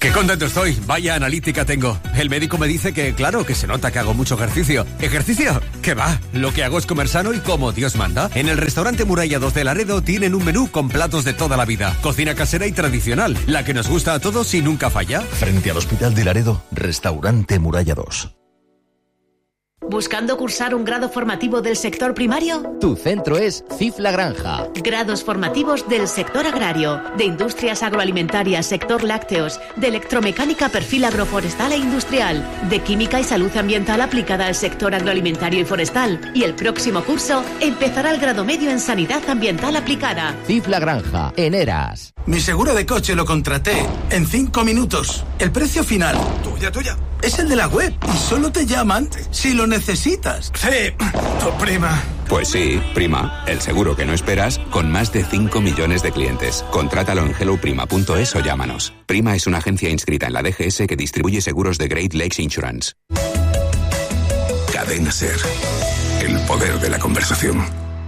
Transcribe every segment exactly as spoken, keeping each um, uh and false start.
Qué contento estoy, vaya analítica tengo. El médico me dice que, claro, que se nota que hago mucho ejercicio. ¿Ejercicio? ¿Qué va? Lo que hago es comer sano y como Dios manda. En el restaurante Muralla dos de Laredo tienen un menú con platos de toda la vida. Cocina casera y tradicional, la que nos gusta a todos y nunca falla. Frente al Hospital de Laredo, restaurante Muralla dos. ¿Buscando cursar un grado formativo del sector primario? Tu centro es C I F La Granja. Grados formativos del sector agrario, de industrias agroalimentarias, sector lácteos, de electromecánica, perfil agroforestal e industrial, de química y salud ambiental aplicada al sector agroalimentario y forestal. Y el próximo curso empezará el grado medio en sanidad ambiental aplicada. C I F La Granja, en Eras. Mi seguro de coche lo contraté en cinco minutos. El precio final, tuya, tuya, es el de la web y solo te llaman si lo necesitas. Sí, tu prima. Pues sí, Prima, el seguro que no esperas con más de cinco millones de clientes. Contrátalo en hello prima punto es o llámanos. Prima es una agencia inscrita en la D G S que distribuye seguros de Great Lakes Insurance. Cadena Ser. El poder de la conversación.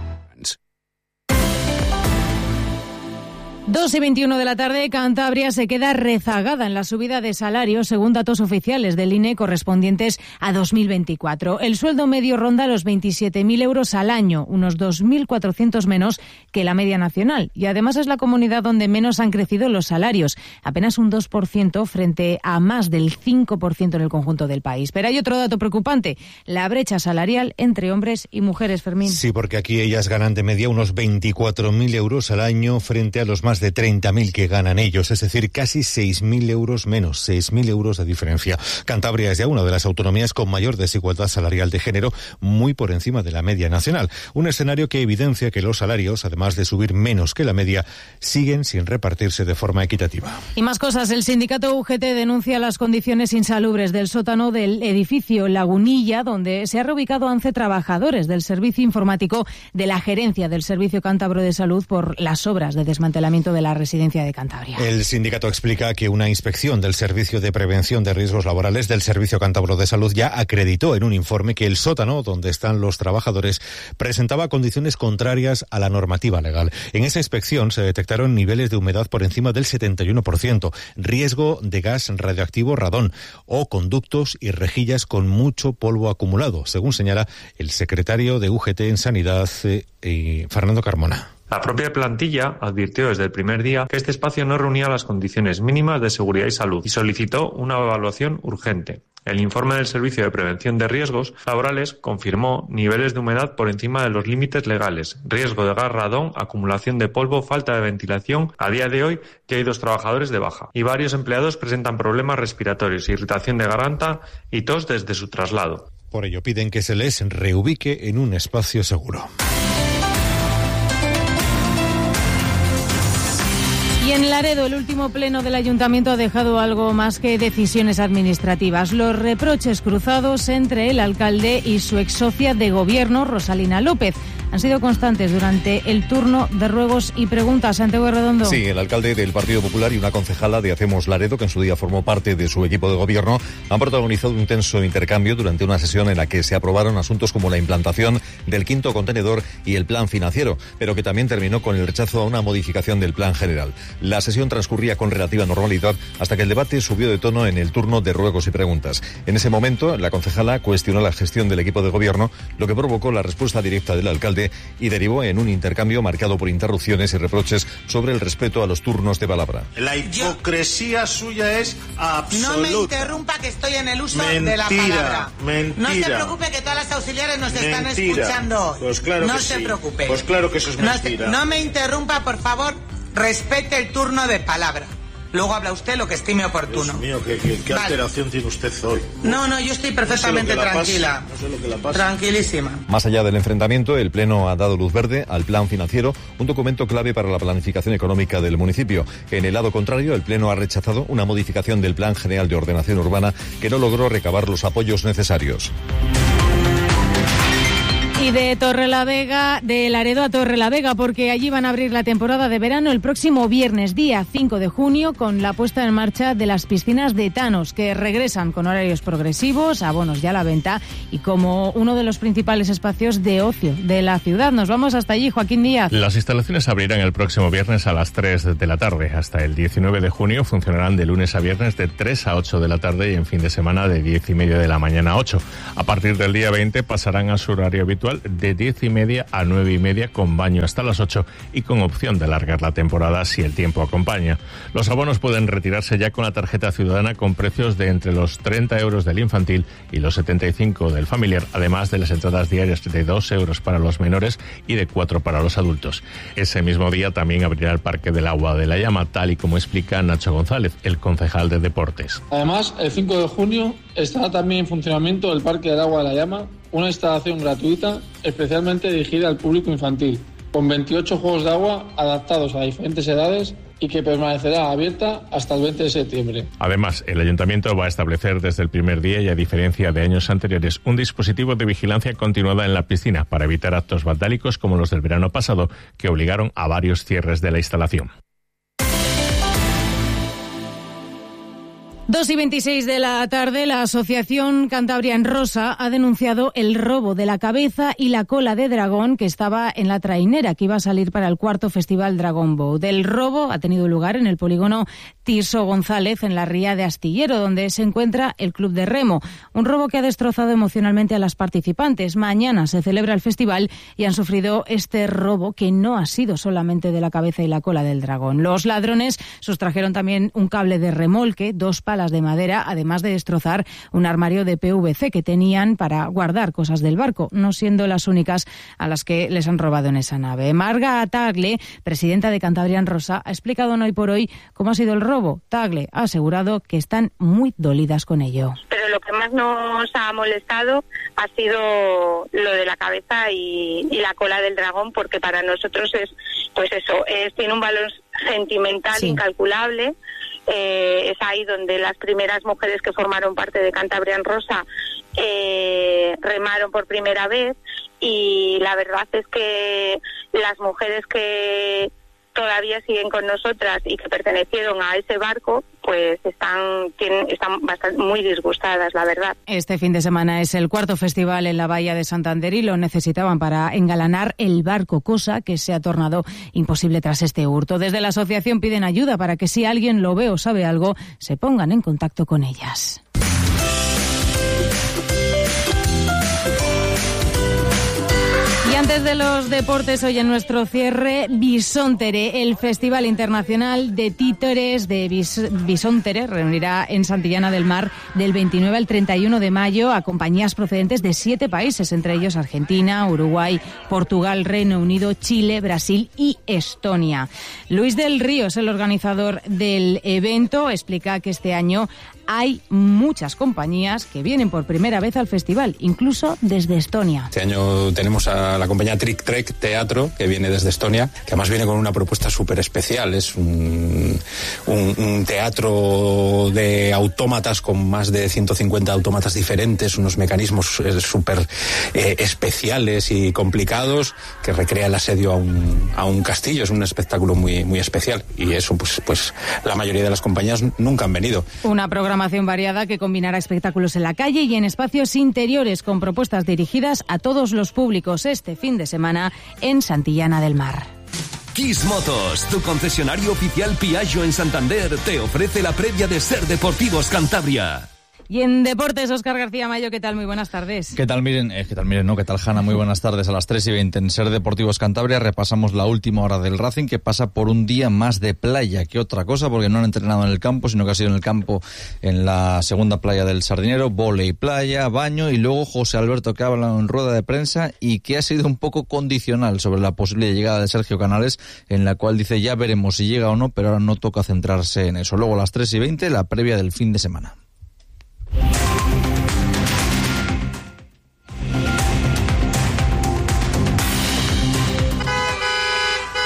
dos y veintiuno de la tarde, Cantabria se queda rezagada en la subida de salarios según datos oficiales del I N E correspondientes a dos mil veinticuatro. El sueldo medio ronda los veintisiete mil euros al año, unos dos mil cuatrocientos menos que la media nacional. Y además es la comunidad donde menos han crecido los salarios, apenas un dos por ciento frente a más del cinco por ciento en el conjunto del país. Pero hay otro dato preocupante, la brecha salarial entre hombres y mujeres, Fermín. Sí, porque aquí ellas ganan de media unos veinticuatro mil euros al año frente a los más de treinta mil que ganan ellos, es decir, casi seis mil euros menos, seis mil euros de diferencia. Cantabria es ya una de las autonomías con mayor desigualdad salarial de género, muy por encima de la media nacional. Un escenario que evidencia que los salarios, además de subir menos que la media, siguen sin repartirse de forma equitativa. Y más cosas, el sindicato U G T denuncia las condiciones insalubres del sótano del edificio Lagunilla, donde se ha reubicado a once trabajadores del servicio informático de la gerencia del Servicio Cántabro de Salud por las obras de desmantelamiento de la residencia de Cantabria. El sindicato explica que una inspección del Servicio de Prevención de Riesgos Laborales del Servicio Cántabro de Salud ya acreditó en un informe que el sótano donde están los trabajadores presentaba condiciones contrarias a la normativa legal. En esa inspección se detectaron niveles de humedad por encima del setenta y uno por ciento, riesgo de gas radioactivo radón o conductos y rejillas con mucho polvo acumulado, según señala el secretario de U G T en Sanidad, eh, Fernando Carmona. La propia plantilla advirtió desde el primer día que este espacio no reunía las condiciones mínimas de seguridad y salud y solicitó una evaluación urgente. El informe del Servicio de Prevención de Riesgos Laborales confirmó niveles de humedad por encima de los límites legales, riesgo de gas radón, acumulación de polvo, falta de ventilación. A día de hoy ya hay dos trabajadores de baja y varios empleados presentan problemas respiratorios, irritación de garganta y tos desde su traslado. Por ello piden que se les reubique en un espacio seguro. Y en Laredo, el último pleno del ayuntamiento ha dejado algo más que decisiones administrativas. Los reproches cruzados entre el alcalde y su exsocia de gobierno, Rosalina López, han sido constantes durante el turno de ruegos y preguntas. Santiago Redondo. Sí, el alcalde del Partido Popular y una concejala de Hacemos Laredo, que en su día formó parte de su equipo de gobierno, han protagonizado un intenso intercambio durante una sesión en la que se aprobaron asuntos como la implantación del quinto contenedor y el plan financiero, pero que también terminó con el rechazo a una modificación del plan general. La sesión transcurría con relativa normalidad hasta que el debate subió de tono en el turno de ruegos y preguntas. En ese momento, la concejala cuestionó la gestión del equipo de gobierno, lo que provocó la respuesta directa del alcalde y derivó en un intercambio marcado por interrupciones y reproches sobre el respeto a los turnos de palabra. La hipocresía Yo... suya es absoluta. No me interrumpa, que estoy en el uso mentira, de la palabra. Mentira. No se preocupe, que todas las auxiliares nos mentira. están escuchando. Pues claro no que se sí. preocupe. Pues claro que eso es mentira. No, se... no me interrumpa, por favor. Respete el turno de palabra. Luego habla usted lo que estime oportuno. Dios mío, ¿qué, qué, qué vale. alteración tiene usted hoy? No, no, yo estoy perfectamente no sé tranquila. No sé lo que la pasa. Tranquilísima. Más allá del enfrentamiento, el Pleno ha dado luz verde al plan financiero, un documento clave para la planificación económica del municipio. En el lado contrario, el Pleno ha rechazado una modificación del Plan General de Ordenación Urbana que no logró recabar los apoyos necesarios. Y de Torrelavega, de Laredo a Torrelavega, porque allí van a abrir la temporada de verano el próximo viernes, día cinco de junio, con la puesta en marcha de las piscinas de Thanos, que regresan con horarios progresivos, abonos ya a la venta y como uno de los principales espacios de ocio de la ciudad. Nos vamos hasta allí, Joaquín Díaz. Las instalaciones abrirán el próximo viernes a las tres de la tarde. Hasta el diecinueve de junio funcionarán de lunes a viernes de tres a ocho de la tarde y en fin de semana de diez y media de la mañana a ocho. A partir del día veinte pasarán a su horario habitual de diez y media a nueve y media con baño hasta las ocho y con opción de alargar la temporada si el tiempo acompaña. Los abonos pueden retirarse ya con la tarjeta ciudadana con precios de entre los treinta euros del infantil y los setenta y cinco del familiar, además de las entradas diarias de dos euros para los menores y de cuatro para los adultos. Ese mismo día también abrirá el Parque del Agua de la Llama, tal y como explica Nacho González, el concejal de Deportes. Además, el cinco de junio estará también en funcionamiento el Parque del Agua de la Llama, una instalación gratuita especialmente dirigida al público infantil, con veintiocho juegos de agua adaptados a diferentes edades y que permanecerá abierta hasta el veinte de septiembre. Además, el Ayuntamiento va a establecer desde el primer día y a diferencia de años anteriores un dispositivo de vigilancia continuada en la piscina para evitar actos vandálicos como los del verano pasado que obligaron a varios cierres de la instalación. dos y veintiséis de la tarde, la Asociación Cantabria en Rosa ha denunciado el robo de la cabeza y la cola de dragón que estaba en la trainera que iba a salir para el cuarto Festival Dragon Boat. El robo ha tenido lugar en el polígono Tirso González, en la ría de Astillero, donde se encuentra el Club de Remo. Un robo que ha destrozado emocionalmente a las participantes. Mañana se celebra el festival y han sufrido este robo que no ha sido solamente de la cabeza y la cola del dragón. Los ladrones sustrajeron también un cable de remolque, dos palas de madera, además de destrozar un armario de P V C que tenían para guardar cosas del barco, no siendo las únicas a las que les han robado en esa nave. Marga Tagle, presidenta de Cantabria en Rosa, ha explicado en Hoy por Hoy cómo ha sido el robo. Tagle ha asegurado que están muy dolidas con ello. Pero lo que más nos ha molestado ha sido lo de la cabeza y, y la cola del dragón, porque para nosotros es, pues eso, es, tiene un valor sentimental sí. incalculable. Eh, es ahí donde las primeras mujeres que formaron parte de Cantabria en Rosa eh, remaron por primera vez, y la verdad es que las mujeres que todavía siguen con nosotras y que pertenecieron a ese barco, pues están, tienen, están bastante, muy disgustadas, la verdad. Este fin de semana es el cuarto festival en la Bahía de Santander y lo necesitaban para engalanar el barco, cosa que se ha tornado imposible tras este hurto. Desde la asociación piden ayuda para que si alguien lo ve o sabe algo, se pongan en contacto con ellas. Y antes de los deportes, hoy en nuestro cierre, Bisontere, el Festival Internacional de Títeres de Bis- Bisontere, reunirá en Santillana del Mar del veintinueve al treinta y uno de mayo a compañías procedentes de siete países, entre ellos Argentina, Uruguay, Portugal, Reino Unido, Chile, Brasil y Estonia. Luis del Río es el organizador del evento, explica que este año hay muchas compañías que vienen por primera vez al festival, incluso desde Estonia. Este año tenemos a la compañía Trick Trek Teatro, que viene desde Estonia, que además viene con una propuesta súper especial. Es un, un, un teatro de autómatas con más de ciento cincuenta autómatas diferentes, unos mecanismos eh, súper eh, especiales y complicados, que recrea el asedio a un, a un castillo. Es un espectáculo muy, muy especial, y eso pues, pues la mayoría de las compañías nunca han venido. Una programación variada que combinará espectáculos en la calle y en espacios interiores con propuestas dirigidas a todos los públicos este fin de semana en Santillana del Mar. Kiss Motos, tu concesionario oficial Piaggio en Santander, te ofrece la previa de Ser Deportivos Cantabria. Y en Deportes, Óscar García Mayo, ¿qué tal? Muy buenas tardes. ¿Qué tal, Miren? Eh, ¿Qué tal, Miren? ¿No? ¿Qué tal, Hanna? Muy buenas tardes. A las tres y veinte en Ser Deportivos Cantabria repasamos la última hora del Racing, que pasa por un día más de playa que otra cosa, porque no han entrenado en el campo, sino que ha sido en el campo en la segunda playa del Sardinero, vóley playa, baño, y luego José Alberto, que ha hablado en rueda de prensa y que ha sido un poco condicional sobre la posible llegada de Sergio Canales, en la cual dice ya veremos si llega o no, pero ahora no toca centrarse en eso. Luego a las tres y veinte la previa del fin de semana.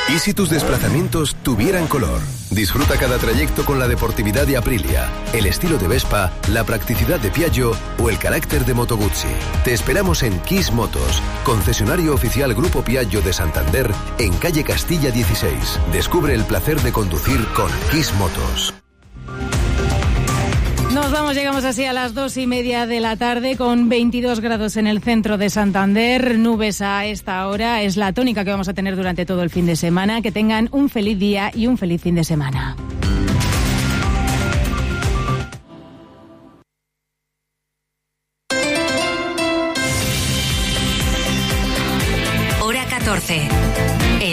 ¿Y si tus desplazamientos tuvieran color? Disfruta cada trayecto con la deportividad de Aprilia, el estilo de Vespa, la practicidad de Piaggio o el carácter de Moto Guzzi. Te esperamos en Kiss Motos, concesionario oficial Grupo Piaggio de Santander, en calle Castilla dieciséis. Descubre el placer de conducir con Kiss Motos. Nos vamos, llegamos así a las dos y media de la tarde con veintidós grados en el centro de Santander, nubes a esta hora, es la tónica que vamos a tener durante todo el fin de semana. Que tengan un feliz día y un feliz fin de semana. Hora catorce.